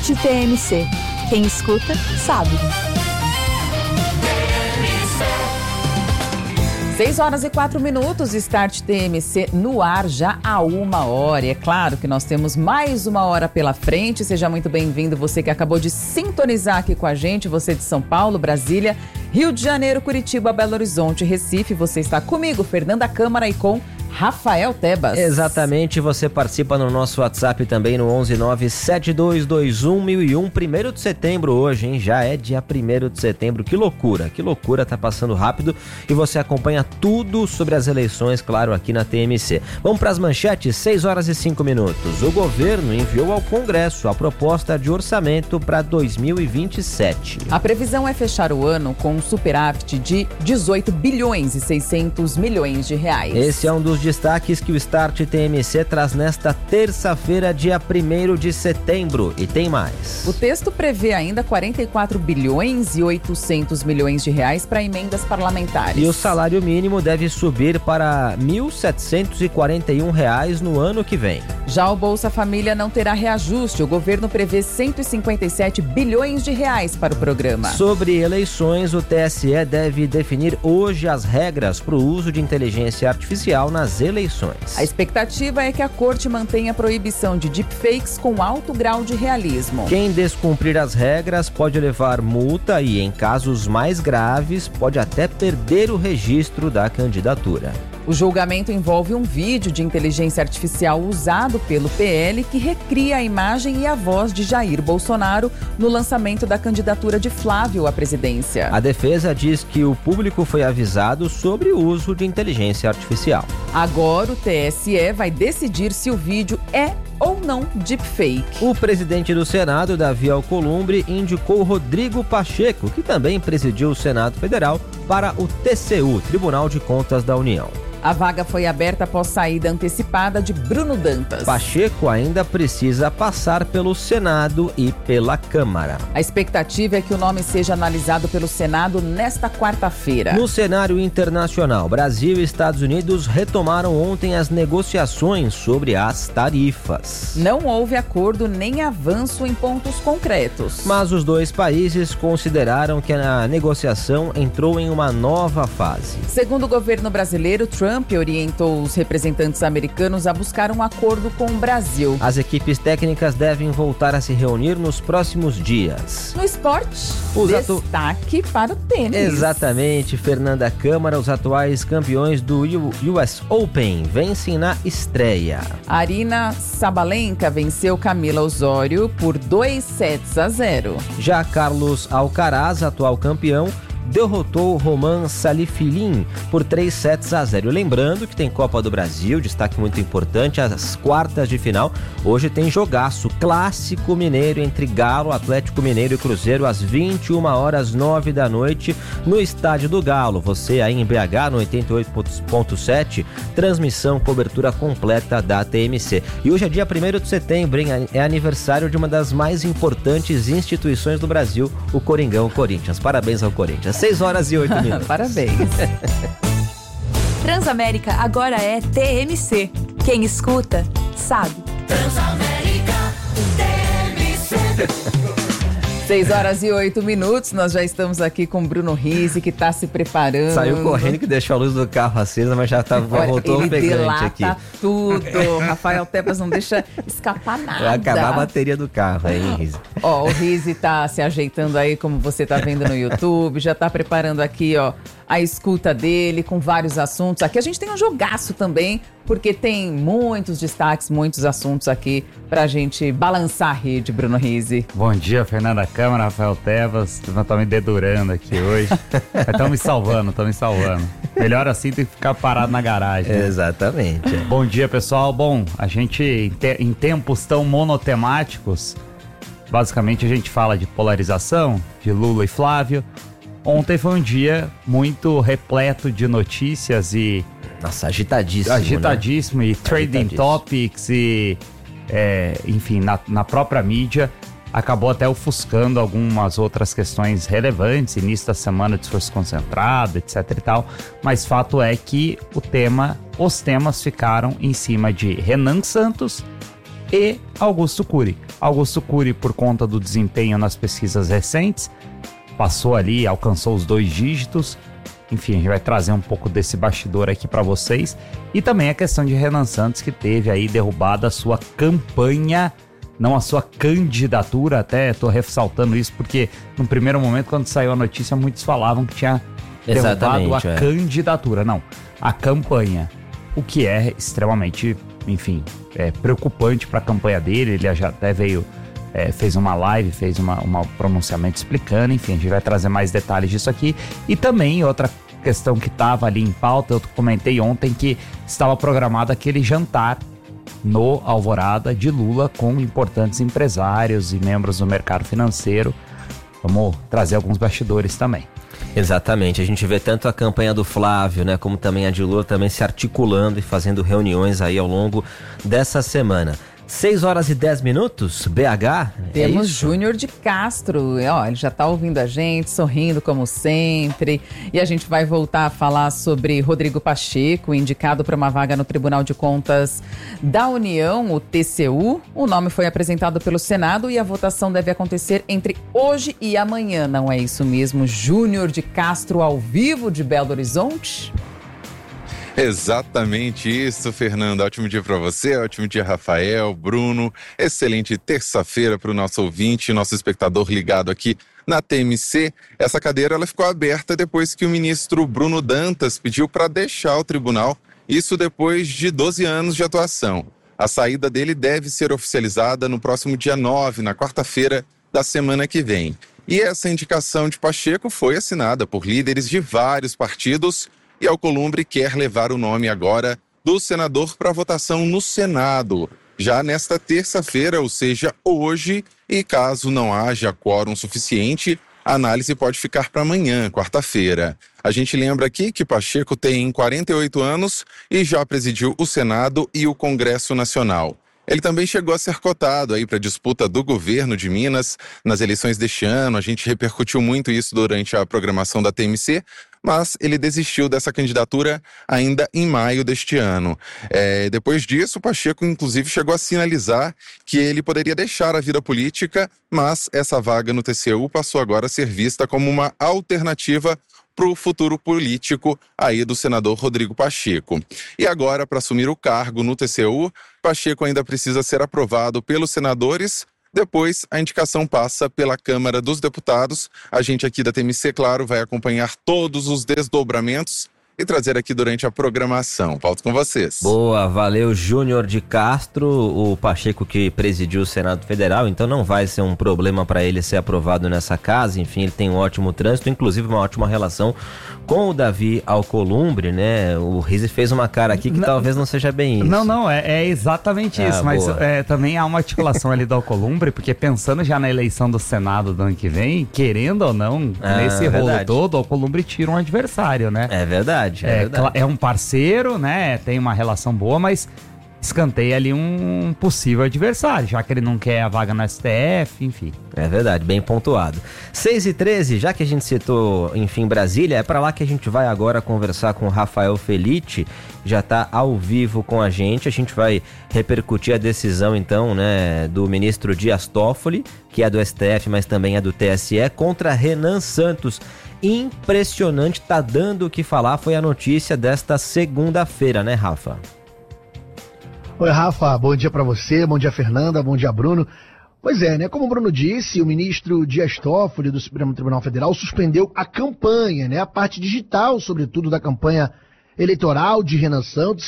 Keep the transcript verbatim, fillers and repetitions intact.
T M C. Quem escuta, sabe. seis horas e quatro minutos, Start T M C no ar já há uma hora. E é claro que nós temos mais uma hora pela frente. Seja muito bem-vindo, você que acabou de sintonizar aqui com a gente, você de São Paulo, Brasília, Rio de Janeiro, Curitiba, Belo Horizonte, Recife. Você está comigo, Fernanda Câmara, e com Rafael Tebas. Exatamente, você participa no nosso WhatsApp também no onze nove sete dois dois um mil e um. Primeiro de setembro hoje, hein? Já é dia primeiro de setembro. Que loucura, que loucura, tá passando rápido e você acompanha tudo sobre as eleições, claro, aqui na T M C. Vamos para as manchetes, seis horas e cinco minutos. O governo enviou ao Congresso a proposta de orçamento para dois mil e vinte e sete. A previsão é fechar o ano com um superávit de dezoito bilhões e seiscentos milhões de reais. Esse é um dos destaques que o Start T M C traz nesta terça-feira, dia primeiro de setembro. E tem mais. O texto prevê ainda quarenta e quatro bilhões e oitocentos milhões de reais para emendas parlamentares. E o salário mínimo deve subir para mil setecentos e quarenta e um reais no ano que vem. Já o Bolsa Família não terá reajuste. O governo prevê cento e cinquenta e sete bilhões de reais para o programa. Sobre eleições, o T S E deve definir hoje as regras para o uso de inteligência artificial nas eleições. A expectativa é que a corte mantenha a proibição de deepfakes com alto grau de realismo. Quem descumprir as regras pode levar multa e, em casos mais graves, pode até perder o registro da candidatura. O julgamento envolve um vídeo de inteligência artificial usado pelo P L que recria a imagem e a voz de Jair Bolsonaro no lançamento da candidatura de Flávio à presidência. A defesa diz que o público foi avisado sobre o uso de inteligência artificial. Agora o T S E vai decidir se o vídeo é ou não deepfake. O presidente do Senado, Davi Alcolumbre, indicou Rodrigo Pacheco, que também presidiu o Senado Federal, para o T C U, Tribunal de Contas da União. A vaga foi aberta após saída antecipada de Bruno Dantas. Pacheco ainda precisa passar pelo Senado e pela Câmara. A expectativa é que o nome seja analisado pelo Senado nesta quarta-feira. No cenário internacional, Brasil e Estados Unidos retomaram ontem as negociações sobre as tarifas. Não houve acordo nem avanço em pontos concretos. Mas os dois países consideraram que a negociação entrou em uma nova fase. Segundo o governo brasileiro, Trump Trump orientou os representantes americanos a buscar um acordo com o Brasil. As equipes técnicas devem voltar a se reunir nos próximos dias. No esporte, os destaque atu... para o tênis. Exatamente, Fernanda Câmara, os atuais campeões do U S Open, vencem na estreia. Aryna Sabalenka venceu Camila Osório por dois sets a zero. Já Carlos Alcaraz, atual campeão, derrotou Roman Salifilin por três sets a zero. Lembrando que tem Copa do Brasil, destaque muito importante, as quartas de final. Hoje tem jogaço clássico mineiro entre Galo, Atlético Mineiro e Cruzeiro às vinte e uma horas, nove da noite, no Estádio do Galo. Você aí em B H no oitenta e oito ponto sete, transmissão, cobertura completa da T M C. E hoje é dia primeiro de setembro, hein? É aniversário de uma das mais importantes instituições do Brasil, o Coringão Corinthians. Parabéns ao Corinthians. seis horas e oito minutos. Parabéns. Transamérica agora é T M C. Quem escuta, sabe. Transamérica T M C. seis horas e oito minutos, nós já estamos aqui com o Bruno Rizzi, que está se preparando. Saiu correndo que deixou a luz do carro acesa, mas já tá, voltou ofegante aqui. Ele tudo. Rafael Tebas não deixa escapar nada. Vai acabar a bateria do carro aí, Rizzi. Ó, o Rizzi tá se ajeitando aí, como você tá vendo no YouTube, já tá preparando aqui, ó, a escuta dele com vários assuntos. Aqui a gente tem um jogaço também, porque tem muitos destaques, muitos assuntos aqui pra gente balançar a rede, Bruno Rizzi. Bom dia, Fernanda Câmara, Rafael Tebas. Estão me dedurando aqui hoje. Estão me salvando, estão me salvando. Melhor assim do que ficar parado na garagem. Né? Exatamente. Bom dia, pessoal. Bom, a gente, em, te- em tempos tão monotemáticos, basicamente a gente fala de polarização, de Lula e Flávio. Ontem foi um dia muito repleto de notícias e... Nossa, agitadíssimo, Agitadíssimo, né? e trading topics e... É, enfim, na, na própria mídia, acabou até ofuscando algumas outras questões relevantes, início da semana, discurso concentrado, etc e tal, mas fato é que o tema, os temas ficaram em cima de Renan Santos, e Augusto Cury. Augusto Cury, por conta do desempenho nas pesquisas recentes, passou ali, alcançou os dois dígitos. Enfim, a gente vai trazer um pouco desse bastidor aqui para vocês. E também a questão de Renan Santos, que teve aí derrubada a sua campanha, não a sua candidatura. Até tô ressaltando isso porque no primeiro momento, quando saiu a notícia, muitos falavam que tinha derrubado a é. candidatura. Não, a campanha. O que é extremamente, enfim, é preocupante para a campanha dele. Ele já até veio... É, fez uma live, fez uma, uma pronunciamento explicando, enfim, a gente vai trazer mais detalhes disso aqui. E também outra questão que estava ali em pauta, eu comentei ontem que estava programado aquele jantar no Alvorada de Lula com importantes empresários e membros do mercado financeiro. Vamos trazer alguns bastidores também. Exatamente, a gente vê tanto a campanha do Flávio, né, como também a de Lula também se articulando e fazendo reuniões aí ao longo dessa semana. seis horas e dez minutos, B H. Temos é Júnior de Castro, ó, ele já está ouvindo a gente, sorrindo como sempre. E a gente vai voltar a falar sobre Rodrigo Pacheco, indicado para uma vaga no Tribunal de Contas da União, o T C U. O nome foi apresentado pelo Senado e a votação deve acontecer entre hoje e amanhã. Não é isso mesmo? Júnior de Castro ao vivo de Belo Horizonte? Exatamente isso, Fernanda. Ótimo dia para você, ótimo dia, Rafael, Bruno. Excelente terça-feira para o nosso ouvinte, nosso espectador ligado aqui na T M C. Essa cadeira ela ficou aberta depois que o ministro Bruno Dantas pediu para deixar o tribunal, isso depois de doze anos de atuação. A saída dele deve ser oficializada no próximo dia nove, na quarta-feira da semana que vem. E essa indicação de Pacheco foi assinada por líderes de vários partidos. E Alcolumbre quer levar o nome agora do senador para votação no Senado, já nesta terça-feira, ou seja, hoje, e caso não haja quórum suficiente, a análise pode ficar para amanhã, quarta-feira. A gente lembra aqui que Pacheco tem quarenta e oito anos e já presidiu o Senado e o Congresso Nacional. Ele também chegou a ser cotado aí para a disputa do governo de Minas nas eleições deste ano. A gente repercutiu muito isso durante a programação da T M C, mas ele desistiu dessa candidatura ainda em maio deste ano. É, depois disso, o Pacheco, inclusive, chegou a sinalizar que ele poderia deixar a vida política, mas essa vaga no T C U passou agora a ser vista como uma alternativa para o futuro político aí do senador Rodrigo Pacheco. E agora, para assumir o cargo no T C U, Pacheco ainda precisa ser aprovado pelos senadores. Depois, a indicação passa pela Câmara dos Deputados. A gente aqui da T M C, claro, vai acompanhar todos os desdobramentos e trazer aqui durante a programação. Volto com vocês. Boa, valeu, Júnior de Castro, o Pacheco que presidiu o Senado Federal, então não vai ser um problema para ele ser aprovado nessa casa. Enfim, ele tem um ótimo trânsito, inclusive uma ótima relação com o Davi Alcolumbre, né? O Rizzi fez uma cara aqui que não, talvez não seja bem isso. Não, não, é, é exatamente ah, isso, mas é, também há uma articulação ali do Alcolumbre, porque pensando já na eleição do Senado do ano que vem, querendo ou não, ah, nesse rolo verdade. todo, o Alcolumbre tira um adversário, né? É verdade. É, é, é um parceiro, né? Tem uma relação boa, mas escanteia ali um possível adversário, já que ele não quer a vaga no S T F, enfim. É verdade, bem pontuado. seis e treze, já que a gente citou, enfim, Brasília, é para lá que a gente vai agora conversar com o Rafael Felitti, já está ao vivo com a gente. A gente vai repercutir a decisão, então, né, do ministro Dias Toffoli, que é do S T F, mas também é do T S E, contra Renan Santos. Impressionante, tá dando o que falar, foi a notícia desta segunda-feira, né, Rafa? Oi, Rafa, bom dia para você, bom dia, Fernanda, bom dia, Bruno. Pois é, né, como o Bruno disse, o ministro Dias Toffoli do Supremo Tribunal Federal suspendeu a campanha, né, a parte digital, sobretudo, da campanha eleitoral de Renan Santos.